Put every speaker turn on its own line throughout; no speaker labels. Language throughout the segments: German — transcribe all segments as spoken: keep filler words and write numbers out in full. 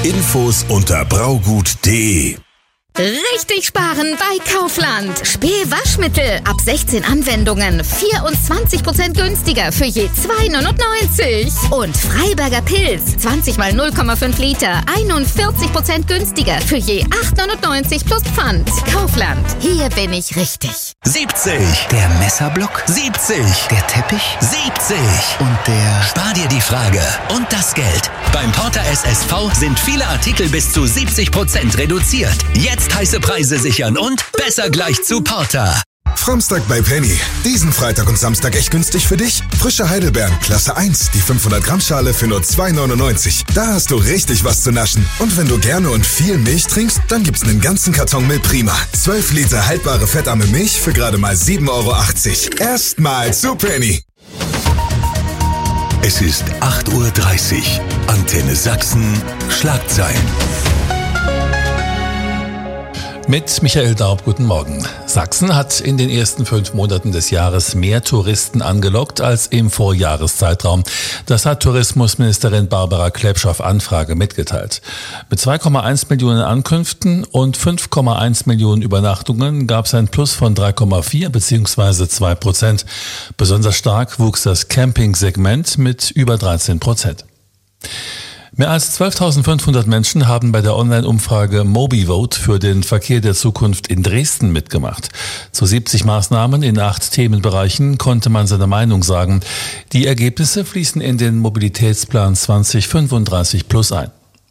Infos unter braugut punkt de.
Richtig sparen bei Kaufland. Spee-Waschmittel ab sechzehn Anwendungen vierundzwanzig Prozent günstiger für je zwei neunundneunzig. Und Freiberger Pilz zwanzig mal null Komma fünf Liter einundvierzig Prozent günstiger für je acht neunundneunzig plus Pfand. Kaufland, hier bin ich richtig.
siebzig. Der Messerblock. siebzig. Der Teppich. siebzig. Und der... Spar dir die Frage und das Geld. Beim Porter S S V sind viele Artikel bis zu siebzig Prozent reduziert. Jetzt heiße Preise sichern und besser gleich zu Porter.
Framstag bei Penny. Diesen Freitag und Samstag echt günstig für dich? Frische Heidelbeeren, Klasse eins, die fünfhundert Gramm Schale für nur zwei neunundneunzig. Da hast du richtig was zu naschen. Und wenn du gerne und viel Milch trinkst, dann gibt's einen ganzen Karton Milch Prima. zwölf Liter haltbare fettarme Milch für gerade mal sieben Euro achtzig. Erstmal zu Penny.
Es ist acht Uhr dreißig. Antenne Sachsen. Schlagzeilen.
Mit Michael Daub, guten Morgen. Sachsen hat in den ersten fünf Monaten des Jahres mehr Touristen angelockt als im Vorjahreszeitraum. Das hat Tourismusministerin Barbara Klepsch auf Anfrage mitgeteilt. Mit zwei Komma eins Millionen Ankünften und fünf Komma eins Millionen Übernachtungen gab es ein Plus von drei Komma vier bzw. zwei Prozent. Besonders stark wuchs das Camping-Segment mit über dreizehn Prozent. Mehr als zwölftausendfünfhundert Menschen haben bei der Online-Umfrage MobiVote für den Verkehr der Zukunft in Dresden mitgemacht. Zu siebzig Maßnahmen in acht Themenbereichen konnte man seine Meinung sagen. Die Ergebnisse fließen in den Mobilitätsplan zwanzig fünfunddreißig plus ein.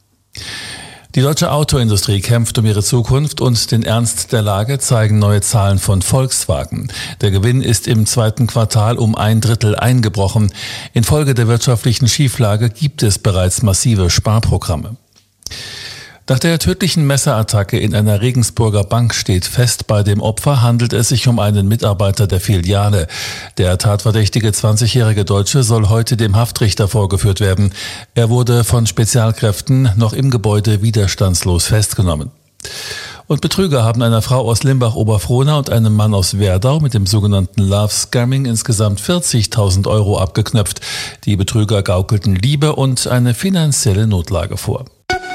Die deutsche Autoindustrie kämpft um ihre Zukunft und den Ernst der Lage zeigen neue Zahlen von Volkswagen. Der Gewinn ist im zweiten Quartal um ein Drittel eingebrochen. Infolge der wirtschaftlichen Schieflage gibt es bereits massive Sparprogramme. Nach der tödlichen Messerattacke in einer Regensburger Bank steht fest, bei dem Opfer handelt es sich um einen Mitarbeiter der Filiale. Der tatverdächtige zwanzigjährige Deutsche soll heute dem Haftrichter vorgeführt werden. Er wurde von Spezialkräften noch im Gebäude widerstandslos festgenommen. Und Betrüger haben einer Frau aus Limbach-Oberfrohna und einem Mann aus Werdau mit dem sogenannten Love Scamming insgesamt vierzigtausend Euro abgeknöpft. Die Betrüger gaukelten Liebe und eine finanzielle Notlage vor.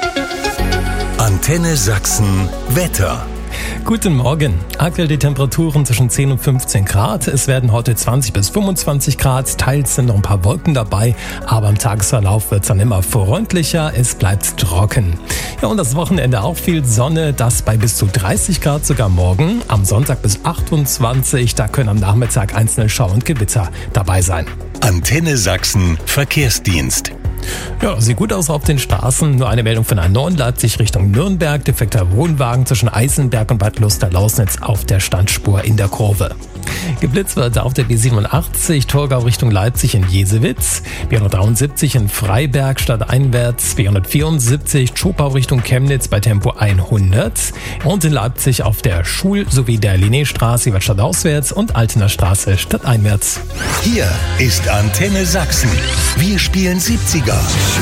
Antenne Sachsen Wetter.
Guten Morgen. Aktuell die Temperaturen zwischen zehn und fünfzehn Grad. Es werden heute zwanzig bis fünfundzwanzig Grad. Teils sind noch ein paar Wolken dabei. Aber im Tagesverlauf wird es dann immer freundlicher. Es bleibt trocken. Ja, und das Wochenende auch viel Sonne. Das bei bis zu dreißig Grad sogar morgen. Am Sonntag bis achtundzwanzig. Da können am Nachmittag einzelne Schauer und Gewitter dabei sein.
Antenne Sachsen Verkehrsdienst.
Ja, sieht gut aus auf den Straßen. Nur eine Meldung von A neun Leipzig Richtung Nürnberg. Defekter Wohnwagen zwischen Eisenberg und Bad Luster-Lausnitz auf der Standspur in der Kurve. Geblitzt wird auf der B siebenundachtzig Torgau Richtung Leipzig in Jesewitz, B hundertdreiundsiebzig in Freiberg stadteinwärts, B hundertvierundsiebzig Zschopau Richtung Chemnitz bei Tempo hundert und in Leipzig auf der Schul- sowie der Linnéstraße stadtauswärts und Altener Straße stadteinwärts.
Hier ist Antenne Sachsen. Wir spielen siebziger.